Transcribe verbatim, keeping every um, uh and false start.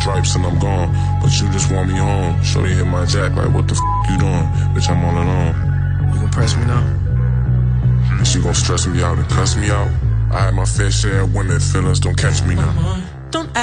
stripes and I'm gone. But you just want me home. Shorty hit my jack like, what the f you doing? Bitch, I'm all alone. You gon' press me now? And she gon' stress me out and cuss me out. I had my fair share of women, feelings don't catch me now. Don't